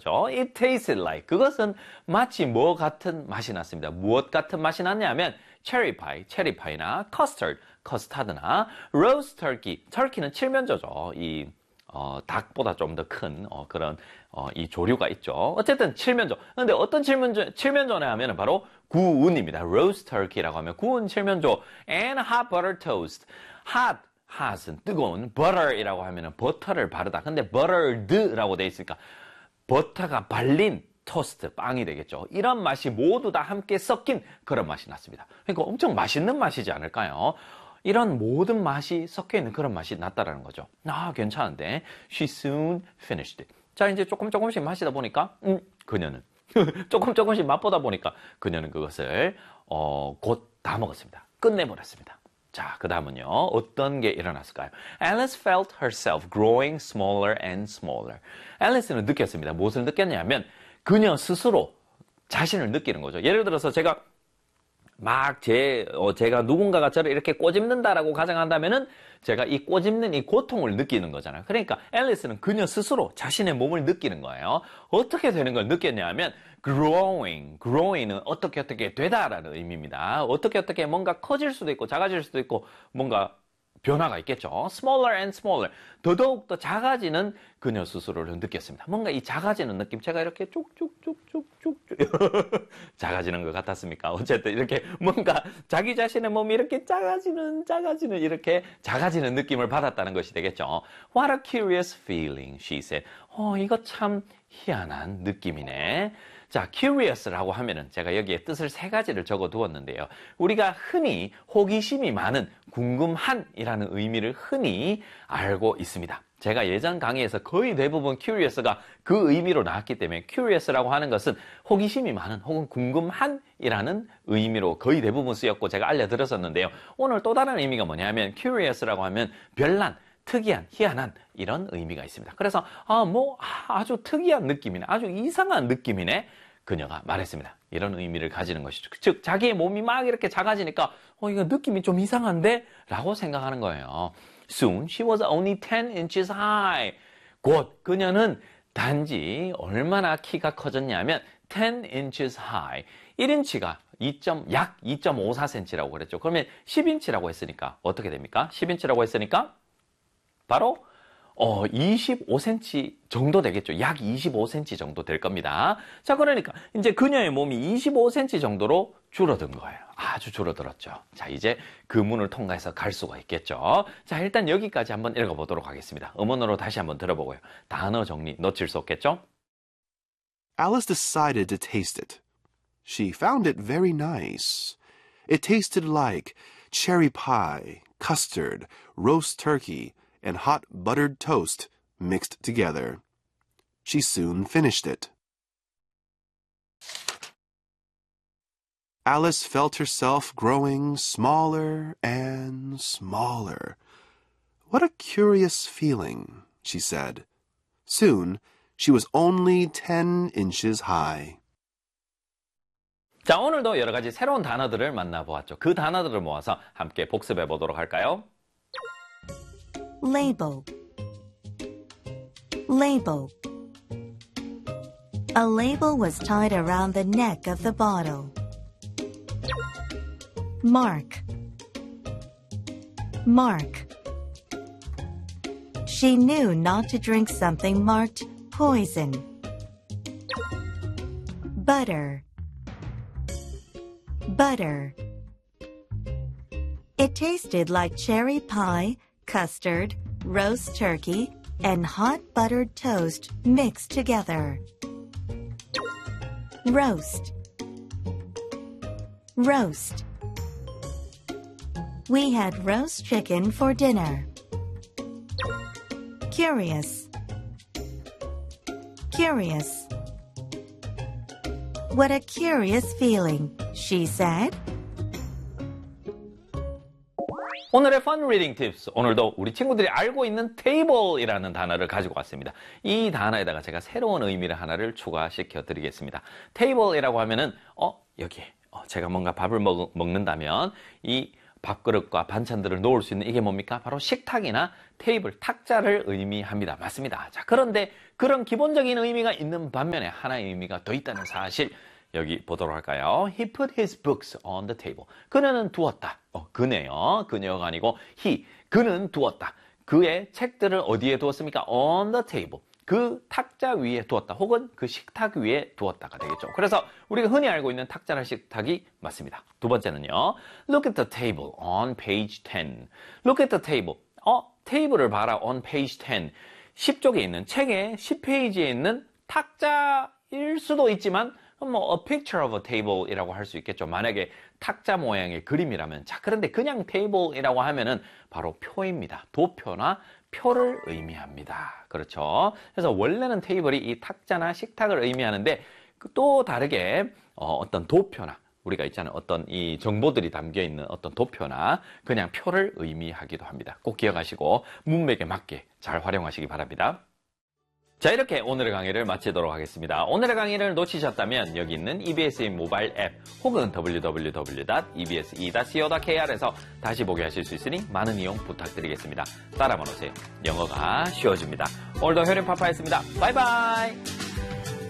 거죠. It tasted like. 그것은 마치 뭐 같은 맛이 났습니다. 무엇 같은 맛이 났냐면 체리 파이나 커스터드, 커스타드나 roast turkey. 터키는 칠면조죠. 닭보다 좀 더 큰 그런 이 조류가 있죠. 어쨌든 칠면조. 근데 어떤 칠면조냐 하면은 바로 구운입니다. roast turkey라고 하면 구운 칠면조 and hot butter toast. hot은 뜨거운, butter이라고 하면은 버터를 바르다. 근데 buttered라고 돼 있으니까 버터가 발린 토스트, 빵이 되겠죠. 이런 맛이 모두 다 함께 섞인 그런 맛이 났습니다. 그러니까 엄청 맛있는 맛이지 않을까요? 이런 모든 맛이 섞여있는 그런 맛이 났다라는 거죠. 괜찮은데. She soon finished it. 자, 이제 조금씩 마시다 보니까, 그녀는. 조금씩 맛보다 보니까, 그녀는 그것을, 곧 다 먹었습니다. 끝내버렸습니다. 자, 그 다음은요. 어떤 게 일어났을까요? Alice felt herself growing smaller and smaller. 앨리스는 느꼈습니다. 무엇을 느꼈냐면, 그녀 스스로 자신을 느끼는 거죠. 예를 들어서 제가 제가 누군가가 저를 이렇게 꼬집는다라고 가정한다면은 제가 이 꼬집는 이 고통을 느끼는 거잖아요. 그러니까 앨리스는 그녀 스스로 자신의 몸을 느끼는 거예요. 어떻게 되는 걸 느꼈냐면 growing은 어떻게 되다라는 의미입니다. 어떻게 뭔가 커질 수도 있고 작아질 수도 있고 뭔가 변화가 있겠죠. smaller and smaller. 더더욱 더 작아지는 그녀 스스로를 느꼈습니다. 뭔가 이 작아지는 느낌, 제가 이렇게 쭉쭉쭉쭉쭉 작아지는 것 같았습니까? 어쨌든 이렇게 뭔가 자기 자신의 몸이 이렇게 작아지는 이렇게 작아지는 느낌을 받았다는 것이 되겠죠. What a curious feeling, she said. 이거 참 희한한 느낌이네. 자, curious라고 하면은 제가 여기에 뜻을 세 가지를 적어 두었는데요. 우리가 흔히 호기심이 많은, 궁금한이라는 의미를 흔히 알고 있습니다. 제가 예전 강의에서 거의 대부분 curious가 그 의미로 나왔기 때문에 curious라고 하는 것은 호기심이 많은 혹은 궁금한이라는 의미로 거의 대부분 쓰였고 제가 알려드렸었는데요. 오늘 또 다른 의미가 뭐냐면 curious라고 하면 별난, 특이한, 희한한 이런 의미가 있습니다. 그래서 아주 특이한 느낌이네, 아주 이상한 느낌이네, 그녀가 말했습니다. 이런 의미를 가지는 것이죠. 즉 자기의 몸이 막 이렇게 작아지니까 이거 느낌이 좀 이상한데? 라고 생각하는 거예요. Soon she was only 10 inches high. 곧 그녀는 단지 얼마나 키가 커졌냐면 10 inches high. 1인치가 약 2.54cm라고 그랬죠. 그러면 10인치라고 했으니까 어떻게 됩니까? 10인치라고 했으니까 바로 25cm 정도 되겠죠. 약 25cm 정도 될 겁니다. 자, 그러니까 이제 그녀의 몸이 25cm 정도로 줄어든 거예요. 아주 줄어들었죠. 자, 이제 그 문을 통과해서 갈 수가 있겠죠. 자, 일단 여기까지 한번 읽어보도록 하겠습니다. 음원으로 다시 한번 들어보고요. 단어 정리 놓칠 수 없겠죠? Alice decided to taste it. She found it very nice. It tasted like cherry pie, custard, roast turkey, and hot buttered toast mixed together. She soon finished it. Alice felt herself growing smaller and smaller. What a curious feeling, she said. Soon, she was only 10 inches high. 자, 오늘도 여러 가지 새로운 단어들을 만나보았죠. 그 단어들을 모아서 함께 복습해 보도록 할까요? Label. Label. A label was tied around the neck of the bottle. Mark. Mark. She knew not to drink something marked poison. Butter. Butter. It tasted like cherry pie, custard, roast turkey, and hot buttered toast mixed together. Roast. Roast. We had roast chicken for dinner. Curious. Curious. What a curious feeling, she said. 오늘의 Fun Reading Tips. 오늘도 우리 친구들이 알고 있는 table이라는 단어를 가지고 왔습니다. 이 단어에다가 제가 새로운 의미를 하나를 추가시켜 드리겠습니다. table이라고 하면은 여기에 제가 뭔가 밥을 먹는다면 이 밥그릇과 반찬들을 놓을 수 있는 이게 뭡니까? 바로 식탁이나 테이블, 탁자를 의미합니다. 맞습니다. 자, 그런데 그런 기본적인 의미가 있는 반면에 하나의 의미가 더 있다는 사실 여기 보도록 할까요? He put his books on the table. 그녀는 두었다. 그네요. 그녀가 아니고 he. 그는 두었다. 그의 책들을 어디에 두었습니까? On the table. 그 탁자 위에 두었다. 혹은 그 식탁 위에 두었다가 되겠죠. 그래서 우리가 흔히 알고 있는 탁자나 식탁이 맞습니다. 두 번째는요. Look at the table on page 10. Look at the table. 테이블을 봐라. on page 10. 10쪽에 있는 책의 10페이지에 있는 탁자일 수도 있지만 뭐 a picture of a table 이라고 할 수 있겠죠. 만약에 탁자 모양의 그림이라면. 자, 그런데 그냥 테이블이라고 하면은 바로 표입니다. 도표나 표를 의미합니다. 그렇죠. 그래서 원래는 테이블이 이 탁자나 식탁을 의미하는데 또 다르게 어떤 도표나 우리가 있잖아요. 어떤 이 정보들이 담겨 있는 어떤 도표나 그냥 표를 의미하기도 합니다. 꼭 기억하시고 문맥에 맞게 잘 활용하시기 바랍니다. 자, 이렇게 오늘의 강의를 마치도록 하겠습니다. 오늘의 강의를 놓치셨다면 여기 있는 EBS의 모바일 앱 혹은 www.ebse.co.kr에서 다시 보게 하실 수 있으니 많은 이용 부탁드리겠습니다. 따라만 오세요. 영어가 쉬워집니다. 오늘도 효림파파였습니다. 바이바이.